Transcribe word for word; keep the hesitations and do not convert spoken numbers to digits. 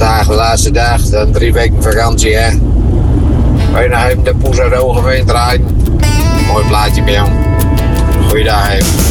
vandaag de laatste dag, dan drie weken vakantie, hè. Wil je nog even de poes uit de ogen mee draaien? Mooi plaatje bij jou. Goeiedag, hè.